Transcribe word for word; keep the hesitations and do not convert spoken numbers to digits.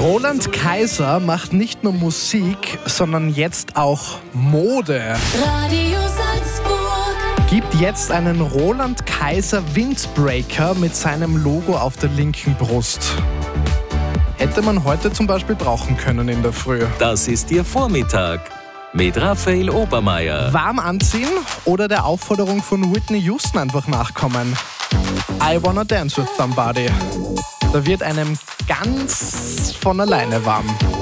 Roland Kaiser macht nicht nur Musik, sondern jetzt auch Mode. Radio Salzburg. Gibt jetzt einen Roland Kaiser Windbreaker mit seinem Logo auf der linken Brust. Hätte man heute zum Beispiel brauchen können in der Früh. Das ist Ihr Vormittag mit Raphael Obermeier. Warm anziehen oder der Aufforderung von Whitney Houston einfach nachkommen. I wanna dance with somebody. Da wird einem ganz von alleine warm.